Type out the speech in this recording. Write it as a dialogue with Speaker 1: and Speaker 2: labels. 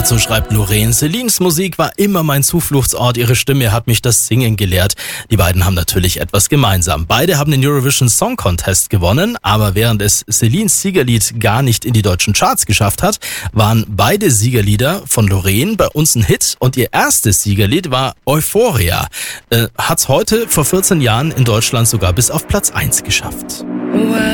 Speaker 1: Dazu schreibt Lorraine: Celines Musik war immer mein Zufluchtsort, ihre Stimme hat mich das Singen gelehrt. Die beiden haben natürlich etwas gemeinsam. Beide haben den Eurovision Song Contest gewonnen, aber während es Celines Siegerlied gar nicht in die deutschen Charts geschafft hat, waren beide Siegerlieder von Lorraine bei uns ein Hit und ihr erstes Siegerlied war Euphoria. Hat's heute vor 14 Jahren in Deutschland sogar bis auf Platz 1 geschafft.